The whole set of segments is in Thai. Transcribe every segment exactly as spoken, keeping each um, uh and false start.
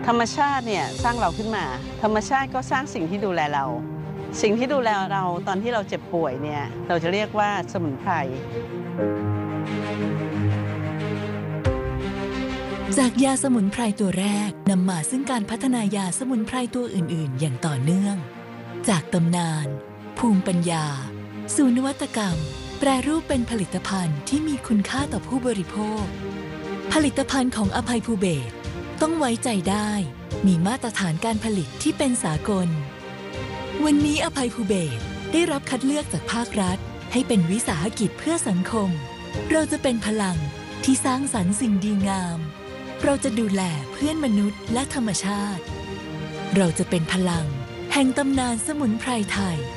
ธรรมชาติเนี่ยสร้างเราขึ้นมาธรรมชาติก็สร้างสิ่งที่ดูแลเราสิ่งที่ดูแลเราตอนที่เราเจ็บป่วยเนี่ยเราจะเรียกว่าสมุนไพรจากยาสมุนไพรตัวแรกนำมาซึ่งการพัฒนายาสมุนไพรตัวอื่นๆอย่างต่อเนื่องจากตำนานภูมิปัญญาสู่นวัตกรรมแปรรูปเป็นผลิตภัณฑ์ที่มีคุณค่าต่อผู้บริโภคผลิตภัณฑ์ของอภัยภูเบศรต้องไว้ใจได้มีมาตรฐานการผลิตที่เป็นสากลวันนี้อภัยภูเบศรได้รับคัดเลือกจากภาครัฐให้เป็นวิสาหกิจเพื่อสังคมเราจะเป็นพลังที่สร้างสรรค์สิ่งดีงามเราจะดูแลเพื่อนมนุษย์และธรรมชาติเราจะเป็นพลังแห่งตำนานสมุนไพรไทย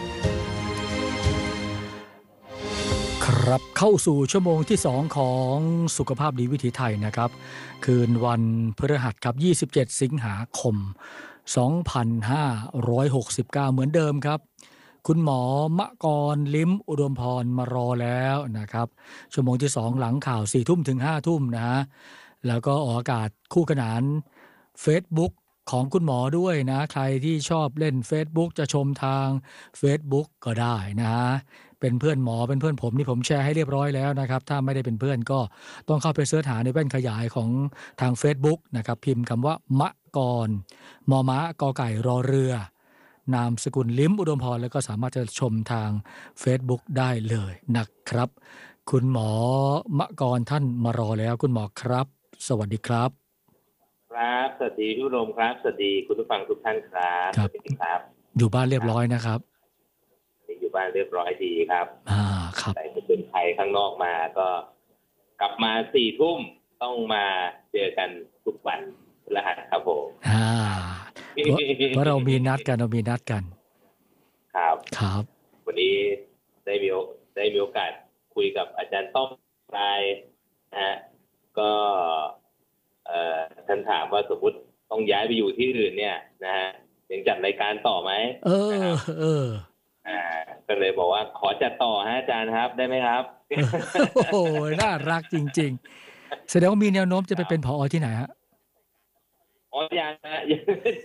ครับเข้าสู่ชั่วโมงที่สองของสุขภาพดีวิถีไทยนะครับคืนวันพฤหัสครับยี่สิบเจ็ดสิงหาคมสองพันห้าร้อยหกสิบเก้าเหมือนเดิมครับคุณหมอมะกรลิ้มอุดมพรมารอแล้วนะครับชั่วโมงที่สองหลังข่าวสี่ทุ่มถึงห้าทุ่มนะฮะแล้วก็ออกอากาศคู่ขนาน Facebook ของคุณหมอด้วยนะใครที่ชอบเล่น Facebook จะชมทาง Facebook ก็ได้นะฮะเป็นเพื่อนหมอเป็นเพื่อนผมนี่ผมแชร์ให้เรียบร้อยแล้วนะครับถ้าไม่ได้เป็นเพื่อนก็ต้องเข้าไปเสิร์ชหาในแว่นขยายของทาง Facebook นะครับพิมพ์คำว่ามะกรมอม้ากอไก่รอเรือนามสกุลลิ้มอุดมพรแล้วก็สามารถจะชมทาง Facebook ได้เลยนะครับคุณหมอมะกรท่านมารอแล้วคุณหมอครับสวัสดีครับครับสวัสดีทุกท่านครับสวัสดีคุณผู้ฟังทุกท่านครับครับอยู่บ้านเรียบร้อยนะครับอยู่บ้านเรียบร้อยดีครับอ่าครับใส่ชุดไทยข้างนอกมาก็กลับมาสี่ทุ่มต้องมาเจอกันทุกวันรหัสครับผมอ่าเพราะเรามีนัดกันเรามีนัดกันครับครับวันนี้ได้มีได้มีโอกาสคุยกับอาจารย์ต้อมปลายนะฮะก็เอ่อท่านถามว่าสมมติต้องย้ายไปอยู่ที่อื่นเนี่ยนะฮะยังจัดรายการต่อไหมเออเอออ่าก็เลยบอกว่าขอจัดต่อฮะอาจารย์ครับได้ไหมครับโอ้โหน่ารักจริงๆแสดงว่ามีแนวโน้มจะไปเป็นผอที่ไหนฮะอ๋อยังนะยัง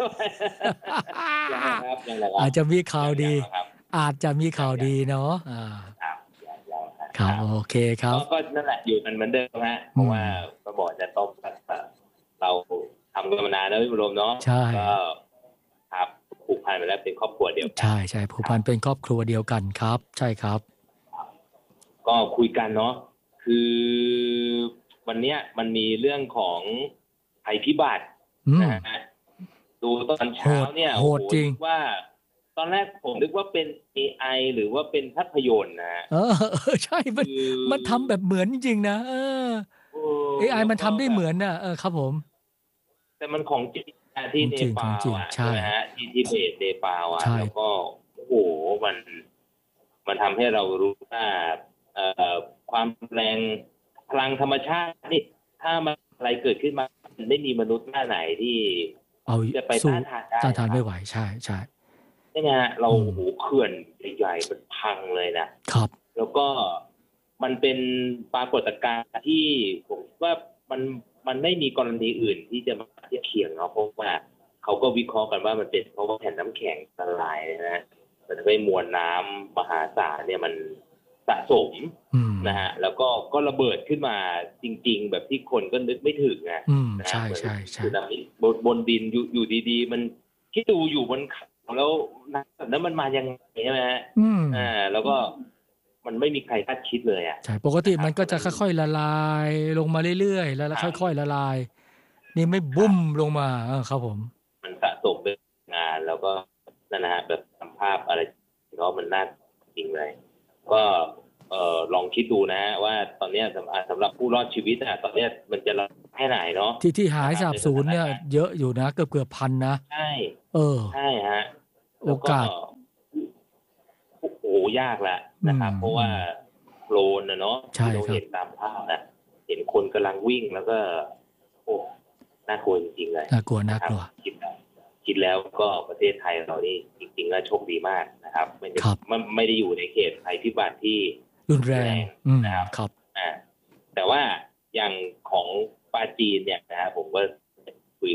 ครับยังนะครับอาจจะมีข่าวดีอาจจะมีข่าวดีเนาะอ่าครับโอเคครับก็นั่นแหละอยู่กันเหมือนเดิมฮะเพราะว่าก็บอกจะต้องเราทำกันมานานแล้วพี่บุญรมเนาะก็ครับผูกพันไปแล้วเป็นครอบครัวเดียวกันใช่ใช่ผูกพันเป็นครอบครัวเดียวกันครับใช่ครับก็คุยกันเนาะคือวันนี้มันมีเรื่องของภัยพิบัตินะฮะดูตอนเช้าเนี่ยโหดจริงว่าตอนแรกผมนึกว่าเป็น เอ ไอ หรือว่าเป็นภาพยนตร์นะเออใช่มันมันทำแบบเหมือนจริงๆนะเออ เอ ไอ มันทำได้เหมือนน่ะเออครับผมแต่มันของจริงที่เนปาลใช่ฮะที่ทิเบตเนปาลอ่ะแล้วก็โอ้โหมันมันทำให้เรารู้ว่าเอ่อความแรงพลังธรรมชาตินี่ถ้ามันอะไรเกิดขึ้นมาไม่มีมนุษย์หน้าไหนที่จะไปต้านทานได้ต้านทานไม่ไหวใช่ใช่ใช่ไหมฮะเราโอ้โหเขื่อนใหญ่ๆมันพังเลยนะครับแล้วก็มันเป็นปรากฏการณ์ที่ผมว่ามันมันไม่มีกรณีอื่นที่จะมาเทียบเคียงเนาะเพราะว่าเขาก็วิเคราะห์กันว่ามันเป็นเพราะว่าแผ่นน้ำแข็งละลายนะมันทำให้มวลน้ำมหาศาลเนี่ยมันสะสมนะฮะแล้วก็ก็ระเบิดขึ้นมาจริงๆแบบที่คนก็นึกไม่ถึงไงใช่ใช่ใช่บนบนดินอยู่อยู่ดีๆมันคิดดูอยู่บนแล้วนั้นมันมายังไงใช่ไหมฮะอ่าแล้วก็มันไม่มีใครคาดคิดเลยอ่ะใช่ปกติมันก็จะค่อยๆละลายลงมาเรื่อยๆแล้วค่อยๆละลายนี่ไม่บุ้มลงมาครับผมมันสะสมเป็นงานแล้วก็นั่นนะฮะแบบทำภาพอะไรเนาะมันน่าจริงเลยก็เอ่อลองคิดดูนะฮะว่าตอนนี้สำหรับสำหรับผู้รอดชีวิตอ่ะตอนนี้มันจะแค่ไหนเนาะที่ที่หายสาบสูญเนี่ยเยอะอยู่นะเกือบเกือบพันนะใช่เออใช่ฮะโอกาสโอ้โหยากแหละนะครับเพราะว่าโคลนนะเนาะที่เราเห็นตามภาพนะเห็นคนกำลังวิ่งแล้วก็โอ้น่ากลัวจริงๆเลยน่ากลัวน่ากลัวคิดคิดแล้วก็ประเทศไทยเรานี่จริงๆก็โชคดีมากนะครับไม่ได้ไม่ได้อยู่ในเขตภัยพิบัติที่รุนแรงนะครับอ่าแต่ว่าอย่างของปาจีนเนี่ยนะฮะผมก็คุยกัน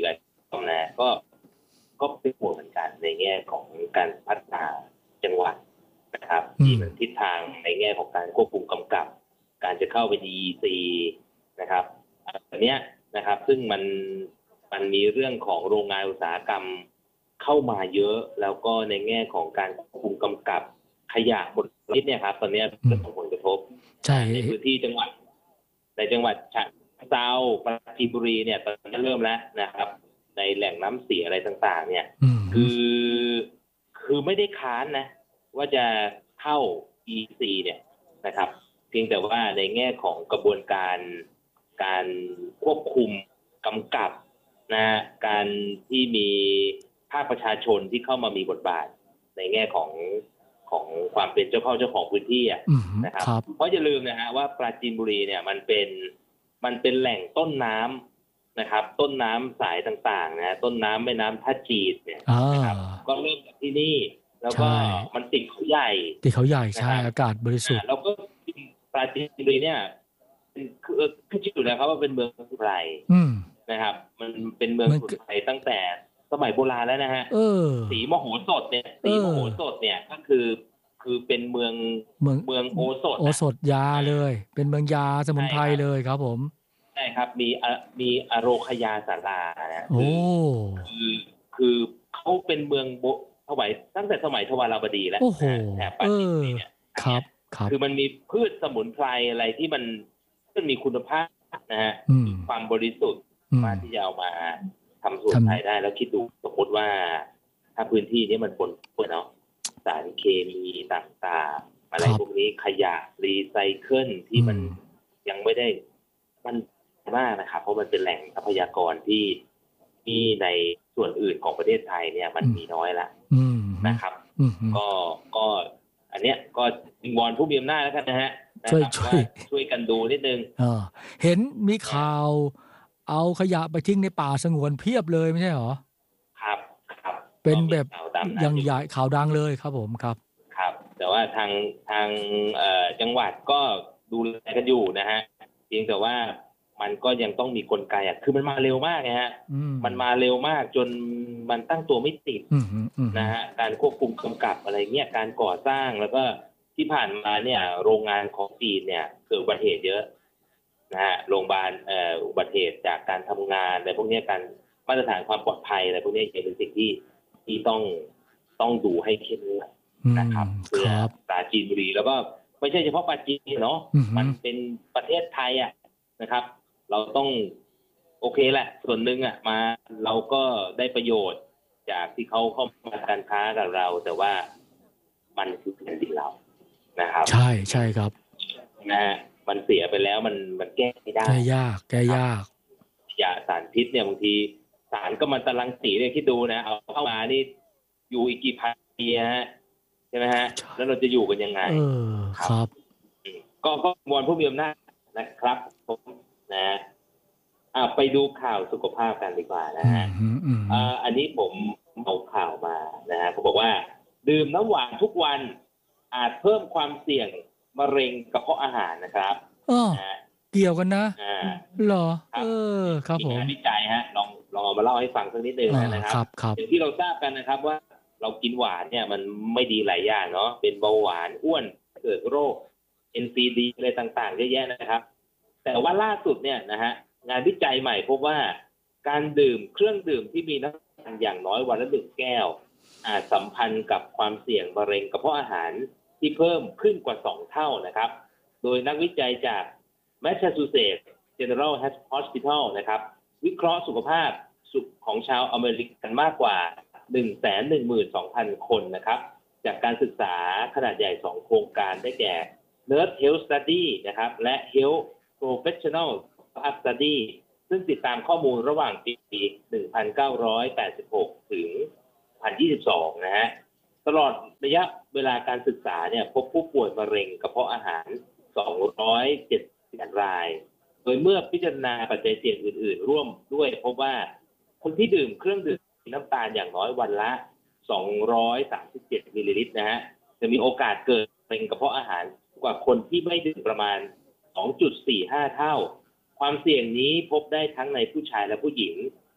นะก็ก็เป็นห่วงเหมือนกันในแง่ของการพัฒนาจังหวัดนะครับที่มันทิศทางในแง่ของการควบคุมกำกับการจะเข้าไป ดี อี ซี นะครับอันเนี้ยนะครับซึ่งมันมันมีเรื่องของโรงงานอุตสาหกรรมเข้ามาเยอะแล้วก็ในแง่ของการควบคุมกำกับขยะมลพิษเนี่ยครับตอนนี้จะส่งผลกระทบในพื้นที่จังหวัดในจังหวัดฉะเทราปราจีนบุรีเนี่ยตอนนี้เริ่มแล้วนะครับในแหล่งน้ำเสียอะไรต่างๆเนี่ยคือคือไม่ได้ค้านนะว่าจะเข้า อี ซี เนี่ยนะครับเพียงแต่ว่าในแง่ของกระบวนการการควบคุมกำกับนะการที่มีภาคประชาชนที่เข้ามามีบทบาทในแง่ของของความเป็นเจ้าเข้าเจ้าของพื้นที่อ่ะนะครับเพราะอย่าลืมนะฮะว่าปราจีนบุรีเนี่ยมันเป็นมันเป็นแหล่งต้นน้ำนะครับต้นน้ำสายต่างๆนะต้นน้ำแม่น้ำท่าจีนเนี่ยนะครับก็เริ่มจากที่นี่แล้วก็มันติดเขาใหญ่ติดเขาใหญ่ใช่อากาศบริสุทธิ์แล้วก็ปราจีนบุรีเนี่ยคือขึ้นชื่ออยู่แล้วครับว่าเป็นเมืองสมุนไพรนะครับมันเป็นเมืองสมุนไพรตั้งแต่สมัยโบราณแล้วนะฮะสีมโหสถเนี่ยสีมโหสถเนี่ยก็คือคือเป็นเมืองเมืองเมืองโอสถโอสถยาเลยเป็นเมืองยาสมุนไพรเลยครับผมใช่ครับมีมีอโรคยาศาลานะโอ้คือคือเขาเป็นเมืองสมัยตั้งแต่สมัยทวารวดีแล้วแถบปราจีนบุรีเนี่ยครับครับคือมันมีพืชสมุนไพรอะไรที่มันมันมีคุณภาพนะฮะความบริสุทธิ์มาที่จะเอามาทำสมุนไพรได้แล้วคิดดูสมมติว่าถ้าพื้นที่นี้มันปนเปื้อนเนาะสารเคมีต่างๆอะไรพวกนี้ขยะรีไซเคิลที่มันยังไม่ได้มันมากนะครับเพราะมันเป็นแหล่งทรัพยากรที่ที่ในส่วนอื่นของประเทศไทยเนี่ยมันมีน้อยละนะครับก็ก็อันเนี้ยก็วิงวอนผู้มีอำนาจแล้วกันนะฮะช่วยช่วยช่วยกันดูนิดนึงเออเห็นมีข่าวเอาขยะไปทิ้งในป่าสงวนเพียบเลยไม่ใช่หรอครับครับเป็นแบบยังใหญ่ข่าวดังเลยครับผมครับครับแต่ว่าทางทางเอ่อจังหวัดก็ดูแลกันอยู่นะฮะเพียงแต่ว่ามันก็ยังต้องมีกลไกอ่ะคือมันมาเร็วมากไงฮะมันมาเร็วมากจนมันตั้งตัวไม่ติดนะฮะการควบคุมกำกับอะไรเงี้ยการก่อสร้างแล้วก็ที่ผ่านมาเนี่ยโรงงานของจีนเนี่ยเกิดอุบัติเหตุเยอะนะฮะโรงพยาบาลเอ่ออุบัติเหตุจากการทำงานอะไรพวกนี้การมาตรฐานความปลอดภัยอะไรพวกนี้เป็นสิ่งที่ที่ต้องต้องดูให้เข้มงวดนะครับเพื่อปราจีนบุรีแล้วก็ไม่ใช่เฉพาะปราจีนเนาะมันเป็นประเทศไทยอ่ะนะครับเราต้องโอเคแหละส่วนหนึ่งอ่ะมาเราก็ได้ประโยชน์จากที่เขาเข้ามาการค้ากับเราแต่ว่ามันคือแผ่นดินเรานะครับใช่ใช่ครับนะฮะมันเสียไปแล้วมันมันแก้ไม่ได้แก้ยากแก้ยากยาสารพิษเนี่ยบางทีสารก็มันตรังสีเนี่ยคิดดูนะเอาเข้ามานี่อยู่อีกกี่พันปีฮะใช่ไหมฮะแล้วเราจะอยู่กันยังไงเออครับก็ก็วอนผู้มีอำนาจนะครับผมนะอ่าไปดูข่าวสุขภาพกันดีกว่านะฮะอ่าอันนี้ผมเอาข่าวมานะฮะเขาบอกว่าดื่มน้ำหวานทุกวันอาจเพิ่มความเสี่ยงมะเร็งกระเพาะอาหารนะครับอ๋อเกี่ยวกันนะอ่าเหรอเออครับผมวิจัยฮะลองลองเอามาเล่าให้ฟังสักนิดนึงนะครับอย่างที่เราทราบกันนะครับว่าเรากินหวานเนี่ยมันไม่ดีหลายอย่างเนาะเป็นเบาหวานอ้วนเกิดโรค เอ็น ซี ดี อะไรต่างๆเยอะแยะนะครับแต่ว่าล่าสุดเนี่ยนะฮะงานวิจัยใหม่พบว่าการดื่มเครื่องดื่มที่มีน้ำตาลอย่างน้อยวันละหนึ่งแก้วอาจสัมพันธ์กับความเสี่ยงมะเร็งกระเพาะอาหารที่เพิ่มขึ้นกว่าสองเท่านะครับโดยนักวิจัยจาก Massachusetts General Hospital นะครับวิเคราะห์สุขภาพสุขของชาวอเมริกันมากกว่า หนึ่งแสนหนึ่งหมื่นสองพัน คนนะครับจากการศึกษาขนาดใหญ่สองโครงการได้แก่ Nurse Health Study นะครับและ Health Professional Study ซึ่งติดตามข้อมูลระหว่างปี หนึ่งพันเก้าร้อยแปดสิบหก ถึง หนึ่งพันยี่สิบสอง นะฮะตลอดระยะเวลาการศึกษาเนี่ยพบผู้ป่วยมะเร็งกระเพาะอาหารสองร้อยเจ็ดสิบรายโดยเมื่อพิจารณาปัจจัยเสี่ยงอื่นๆร่วมด้วยพบว่าคนที่ดื่มเครื่องดื่มน้ำตาลอย่างน้อยวันละสองร้อยสามสิบเจ็ดมิลลิลิตรนะฮะจะมีโอกาสเกิดมะเร็งกระเพาะอาหารกว่าคนที่ไม่ดื่มประมาณ สองจุดสี่ห้า เท่าความเสี่ยงนี้พบได้ทั้งในผู้ชายและผู้หญิง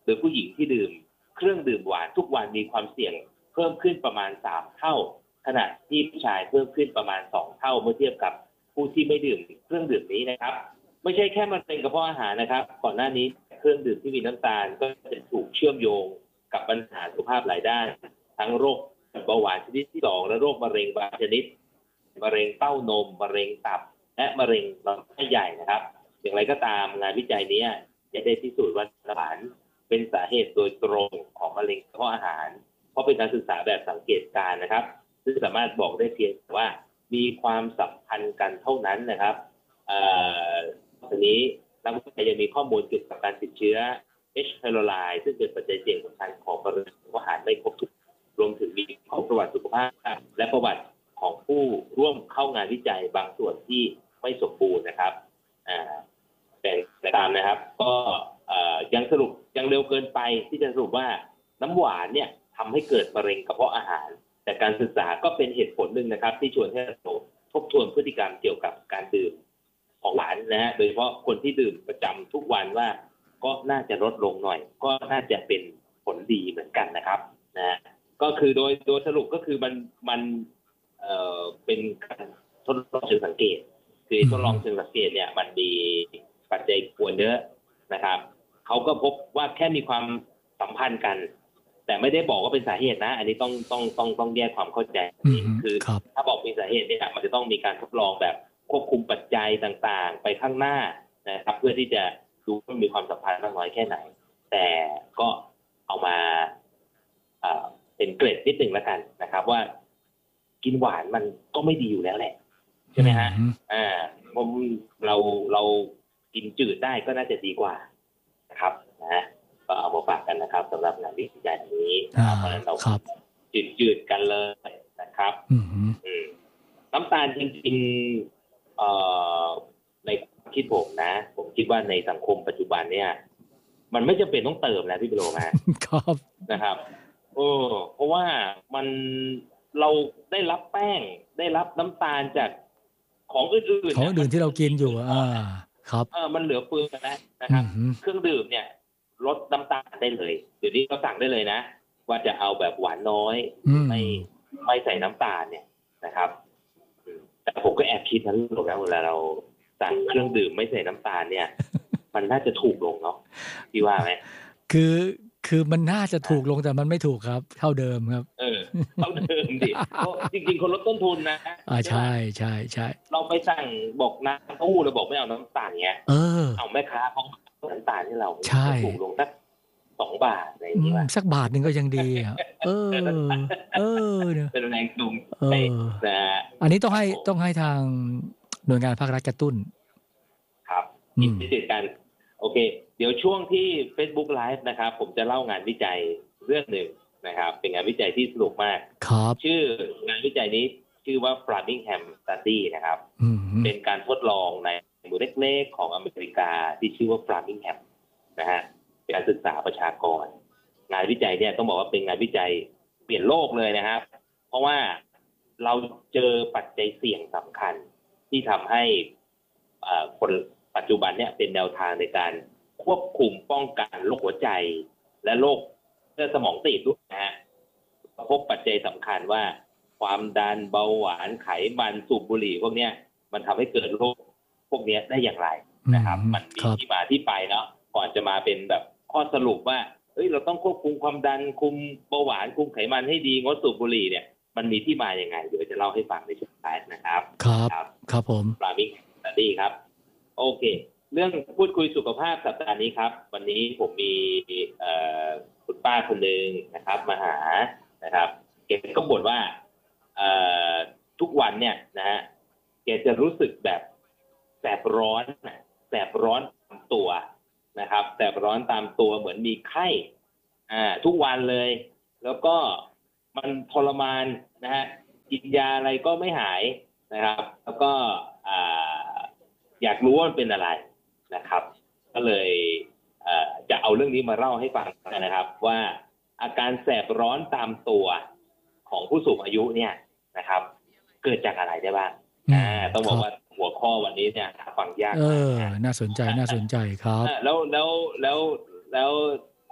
หรือผู้หญิงที่ดื่มเครื่องดื่มหวานทุกวันมีความเสี่ยงเพิ่มขึ้นประมาณสามเท่าขณะที่ผู้ชายเพิ่มขึ้นประมาณสองเท่าเมื่อเทียบกับผู้ที่ไม่ดื่มเครื่องดื่มนี้นะครับไม่ใช่แค่มะเร็งกระเพาะอาหารนะครับก่อนหน้านี้เครื่องดื่มที่มีน้ำตาลก็จะถูกเชื่อมโยงกับปัญหาสุขภาพหลายด้านทั้งโรคเบาหวานชนิดที่สองและโรคมะเร็งบางชนิดมะเร็งเต้านมมะเร็งตับและมะเร็งลำไส้ใหญ่นะครับอย่างไรก็ตามงานวิจัยนี้จะได้พิสูจน์ว่าอาหารเป็นสาเหตุโดยตรงของมะเร็งกระเพาะอาหารเพราะเป็นการศึกษาแบบสังเกตการณ์นะครับซึ่งสามารถบอกได้เพียงว่ามีความสัมพันธ์กันเท่านั้นนะครับทีนี้นักวิจัยยังมีข้อมูลเกี่ยวกับการติดเชื้อ H. pylori ซึ่งเป็นปัจจัยเสี่ยงสำคัญของมะเร็งกระเพาะอาหารไม่ครบทุกรวมถึงมีข้อประวัติสุขภาพและประวัติของผู้ร่วมเข้างานวิจัยบางส่วนที่ไม่สมบูรณ์นะครับแต่ตามนะครับก็ยังสรุปยังเร็วเกินไปที่จะสรุปว่าน้ำหวานเนี่ยทำให้เกิดมะเร็งกระเพาะอาหารแต่การศึกษาก็เป็นเหตุผลหนึ่งนะครับที่ชวนให้เราทบทวนพฤติกรรมเกี่ยวกับการดื่มของหวานนะฮะโดยเฉพาะคนที่ดื่มประจำทุกวันว่าก็น่าจะลดลงหน่อยก็น่าจะเป็นผลดีเหมือนกันนะครับนะก็คือโดยโดยสรุปก็คือมันมันเอ่อเป็นการทดลองเชิงสังเกตคือทดลองเชิงสังเกตเนี่ยมันมีปัจจัยกวนเยอะนะครับเขาก็พบว่าแค่มีความสัมพันธ์กันแต่ไม่ได้บอกว่าเป็นสาเหตุนะอันนี้ต้องต้องต้องต้องแยกความเข้าใจคือถ้าบอกเป็นสาเหตุเนี่ยมันจะต้องมีการทดลองแบบควบคุมปัจจัยต่างๆไปข้างหน้านะครับเพื่อที่จะดูว่ามีความสัมพันธ์มากน้อยแค่ไหนแต่ก็เอามาเป็นเกรดนิดหนึ่งแล้วกันนะครับว่ากินหวานมันก็ไม่ดีอยู่แล้วแหละใช่ไหมฮะอ่าผมเราเรากินจืดได้ก็น่าจะดีกว่านะครับนะก็เอามาฝากกันนะครับสำหรับงานวิจัยนี้เพราะฉะนั้นเราจืดจืดกันเลยนะครับน้ำตาลจริงๆเอ่อในความคิดผมนะผมคิดว่าในสังคมปัจจุบันเนี่ยมันไม่จำเป็นต้องเติมนะพี่บิโลนะครับนะครับโอ้เพราะว่ามันเราได้รับแป้งได้รับน้ำตาลจากของอื่นๆของอื่นที่เรากินอยู่อ่าครับเออมันเหลือเฟือแล้วนะครับเครื่องดื่มเนี่ยลดน้ำตาลได้เลยเดี๋ยวนี้เราสั่งได้เลยนะว่าจะเอาแบบหวานน้อยไม่ไม่ใส่น้ำตาลเนี่ยนะครับแต่ผมก็แอบคิดนะลูกแล้วเวลาเราสั่งเครื่องดื่มไม่ใส่น้ำตาลเนี่ยมันน่าจะถูกลงเนาะพี่ว่าไหมคือคือมันน่าจะถูกลงแต่มันไม่ถูกครับเท่าเดิมครับเออเท่าเดิมดิจริงๆคนลดต้นทุนนะอ่าใช่ใช่ใช่เราไปสั่งบอกน้ำเต้าหู้เราบอกไม่เอาน้ำตาลเงี้ยเออเอาแม่ค้าเขาน้ำตาลที่เราถูกลงสักสองบาทอะไรอย่างเงี้ยสักบาทหนึ่งก็ยังดีอ่ะเออเออเนี่ยเป็นแรงจูงใจนะอันนี้ต้องให้ต้องให้ทางหน่วยงานภาครัฐกระตุ้นครับกิจกรรมกันโอเคเดี๋ยวช่วงที่ Facebook Live นะครับผมจะเล่างานวิจัยเรื่องหนึ่งนะครับเป็นงานวิจัยที่สนุกมากครับชื่องานวิจัยนี้ชื่อว่า Framingham Study นะครับเป็นการทดลองในหมู่เล็กๆของอเมริกาที่ชื่อว่า Framingham นะฮะเป็นการศึกษาประชากรงานวิจัยเนี่ยต้องบอกว่าเป็นงานวิจัยเปลี่ยนโลกเลยนะครับเพราะว่าเราเจอปัจจัยเสี่ยงสำคัญที่ทำให้คนปัจจุบันเนี่ยเป็นแนวทางในการควบคุมป้องกันโรคหัวใจและโรคเส้นสมองตีบด้วยนะฮะพบปัจจัยสำคัญว่าความดันเบาหวานไขมันสูบบุหรี่พวกนี้มันทำให้เกิดโรคพวกนี้ได้อย่างไรนะครับมันมีที่มาที่ไปเนาะก่อนจะมาเป็นแบบข้อสรุปว่าเฮ้ยเราต้องควบคุมความดันคุมเบาหวานคุมไขมันให้ดีงดสูบบุหรี่เนี่ยมันมีที่มาอย่างไงเดี๋ยวจะเล่าให้ฟังในช่วงท้ายนะครับครับครับผมปรามิกสตี้ครับโอเคเรื่องพูดคุยสุขภาพสัปดาห์นี้ครับวันนี้ผมมีคุณป้าคนหนึ่งนะครับมาหานะครับแกก็บ่นว่าทุกวันเนี่ยนะฮะแกจะรู้สึกแบบแสบร้อนแสบร้อนตามตัวนะครับแสบร้อนตามตัวเหมือนมีไข้อ่าทุกวันเลยแล้วก็มันทรมานนะฮะกินยาอะไรก็ไม่หายนะครับแล้วก็อ่าอยากรู้ว่ามันเป็นอะไรนะครับก็เลยเอ่อจะเอาเรื่องนี้มาเล่าให้ฟังนะครับว่าอาการแสบร้อนตามตัวของผู้สูงอายุเนี่ยนะครับเกิดจากอะไรได้บ้างอ่าต้องบอกว่าหัวข้อวันนี้เนี่ยฟังยากเออน่าสนใจน่าสนใจครับแล้วแล้วแล้วแล้ว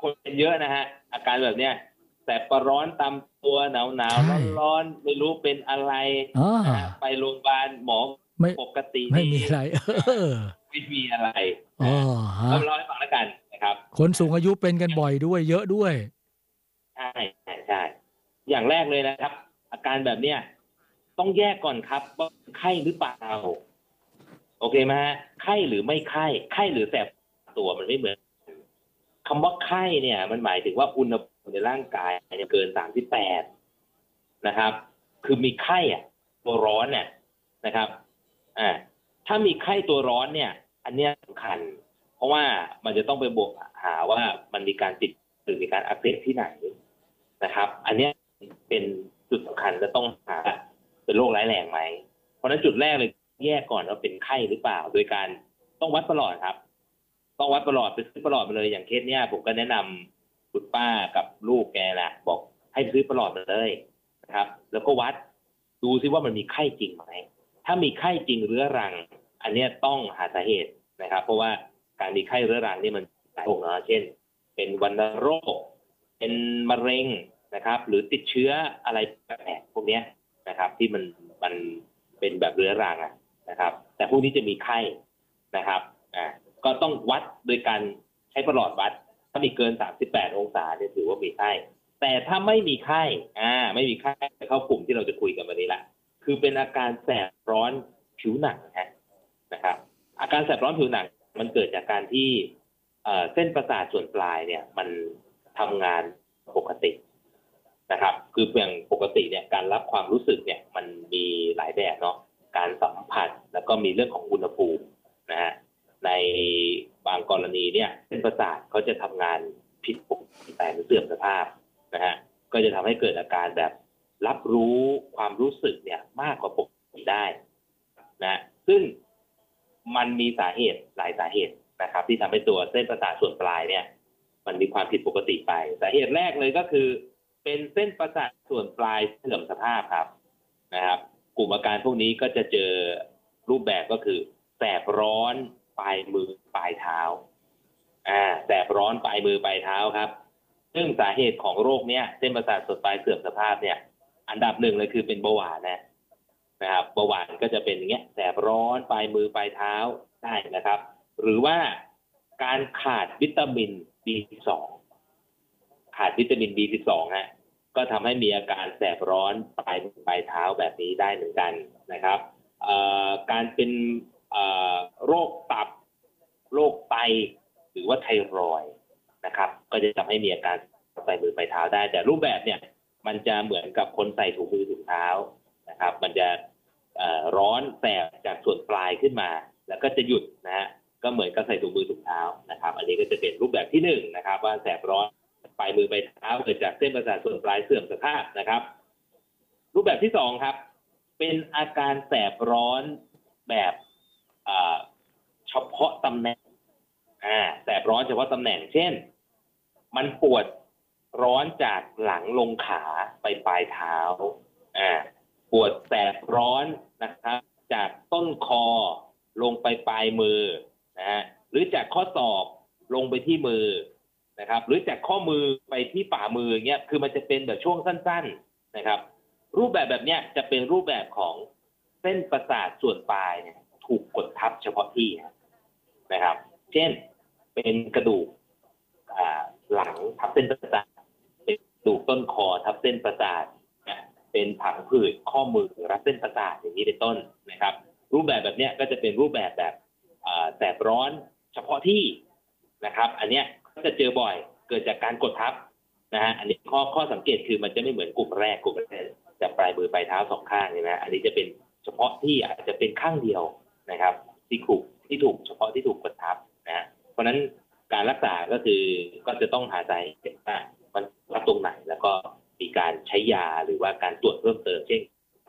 คนเป็นเยอะนะฮะอาการแบบเนี้ยแสบประร้อนตามตัวหนาวหนาวร้อนร้อนไม่รู้เป็นอะไรนะฮะไปโรงพยาบาลหมอปกติไม่มีอะไรไม่มีอะไรอ๋อก็เล่าให้ฟังแล้วกันนะครับคนสูงอายุเป็นกันบ่อยด้วยเยอะด้วยใช่ใช่ใช่อย่างแรกเลยนะครับอาการแบบเนี้ยต้องแยกก่อนครับว่าไข้หรือเปล่าโอเคไหมฮะไข้หรือไม่ไข้ไข้หรือแสบตัวมันไม่เหมือนคำว่าไข้เนี่ยมันหมายถึงว่าอุณหภูมิในร่างกายเนี่ยเกินสามสิบแปดนะครับคือมีไข้อะตัวร้อนเนี่ยนะครับอ่าถ้ามีไข้ตัวร้อนเนี่ยอันนี้สำคัญเพราะว่ามันจะต้องไปบอกหาว่ามันมีการติดหรือมีการอักเสบที่ไหนนะครับอันนี้เป็นจุดสำคัญและต้องหาเป็นโรคร้ายแรงไหมเพราะฉะนั้นจุดแรกเลยแยกก่อนว่าเป็นไข้หรือเปล่าโดยการต้องวัดประหลอดครับต้องวัดประหลอดไปซื้อประหลอดมาเลยอย่างเคสเนี้ยผมก็แนะนำคุณป้ากับลูกแกแหละบอกให้ซื้อประหลอดมาเลยนะครับแล้วก็วัดดูซิว่ามันมีไข้จริงไหมถ้ามีไข้จริงเรื้อรังอันนี้ต้องหาสาเหตุนะครับเพราะว่าการมีไข้เรื้อรังนี่มันหลายโรคเนาะเช่นเป็นวัณโรคเป็นมะเร็งนะครับหรือติดเชื้ออะไรแปลกๆพวกนี้นะครับที่มันมันเป็นแบบเรื้อรังนะครับแต่พวกนี้จะมีไข้นะครับอ่าก็ต้องวัดโดยการใช้ประหลอดวัดถ้ามีเกินสามสิบแปดองศาเนี่ยถือว่ามีไข้แต่ถ้าไม่มีไข้อ่าไม่มีไข้จะเข้ากลุ่มที่เราจะคุยกันวันนี้ละคือเป็นอาการแสบร้อนผิวหนังนะครับอาการแสบร้อนผิวหนังมันเกิดจากการที่เส้นประสาทส่วนปลายเนี่ยมันทำงานปกตินะครับคือเพียงปกติเนี่ยการรับความรู้สึกเนี่ยมันมีหลายแบบเนาะการสัมผัสแล้วก็มีเรื่องของอุณหภูมินะฮะในบางกรณีเนี่ยเส้นประสาทเขาจะทำงานผิดปกติแต่เสื่อมสภาพนะฮะก็จะทำให้เกิดอาการแบบรับรู้ความรู้สึกเนี่ยมากกว่าปกติได้นะซึ่งมันมีสาเหตุหลายสาเหตุนะครับที่ทำให้ตัวเส้นประสาทส่วนปลายเนี่ยมันมีความผิดปกติไปสาเหตุแรกเลยก็คือเป็นเส้นประสาทส่วนปลายเสื่อมสภาพครับนะครับกลุ่มอาการพวกนี้ก็จะเจอรูปแบบก็คือแสบร้อนปลายมือปลายเท้าอ่าแสบร้อนปลายมือปลายเท้าครับซึ่งสาเหตุของโรคเนี้ยเส้นประสาทส่วนปลายเสื่อมสภาพเนี่ยอันดับหนึ่งเลยคือเป็นเบาหวานนะนะครับเบาหวานก็จะเป็นอย่างเงี้ยแสบร้อนปลายมือปลายเท้าได้นะครับหรือว่าการขาดวิตามิน บี สิบสอง ขาดวิตามิน บี สิบสอง ฮะก็ทำให้มีอาการแสบร้อนปลายมือปลายเท้าแบบนี้ได้เหมือนกันนะครับการเป็นโรคตับโรคไตหรือว่าไทรอยด์นะครับก็จะทำให้มีอาการปลายมือปลายเท้าได้แต่รูปแบบเนี่ยมันจะเหมือนกับคนใส่ถุงมือถุงเท้านะครับมันจะร้อนแสบจากส่วนปลายขึ้นมาแล้วก็จะหยุดนะฮะก็เหมือนกับใส่ถุงมือถุงเท้านะครับอันนี้ก็จะเป็นรูปแบบที่หนึ่งนะครับว่าแสบร้อนปลายมือปลายเท้าเกิดจากเส้นประสาทส่วนปลายเสื่อมสภาพนะครับรูปแบบที่สองครับเป็นอาการแสบร้อนแบบเฉพาะตำแหน่งอ่าแสบร้อนเฉพาะตำแหน่งเช่นมันปวดร้อนจากหลังลงขาไปปลายเท้าอ่าปวดแสบร้อนนะครับจากต้นคอลงไปปลายมือนะฮะหรือจากข้อศอกลงไปที่มือนะครับหรือจากข้อมือไปที่ฝ่ามืออย่างเงี้ยคือมันจะเป็นแบบช่วงสั้นๆนะครับรูปแบบแบบเนี้ยจะเป็นรูปแบบของเส้นประสาทส่วนปลายเนี่ยถูกกดทับเฉพาะที่นะครับเช่นเป็นกระดูกหลังทับเส้นประสาทเป็นกระดูกต้นคอทับเส้นประสาทนะเป็นผังผืดข้อมือรับเส้นประสาทอย่างนี้เป็นต้นนะครับรูปแบบแบบเนี้ยก็จะเป็นรูปแบบแบบแสบร้อนเฉพาะที่นะครับอันเนี้ยก็จะเจอบ่อยเกิดจากการกดทับนะฮะอันนี้ข้อข้อสังเกตคือมันจะไม่เหมือนกลุ่มแรกกลุ่มแรกจะปลายมือปลายเท้าสองข้างใช่ไหมอันนี้จะเป็นเฉพาะที่อาจจะเป็นข้างเดียวนะครับที่ถูกที่ถูกเฉพาะที่ถูกกดทับนะเพราะฉะนั้นการรักษาก็คือก็จะต้องหาสาเหตุว่ามันว่าตรงไหนแล้วก็มีการใช้ยาหรือว่าการตรวจเพิ่มเติมเช่น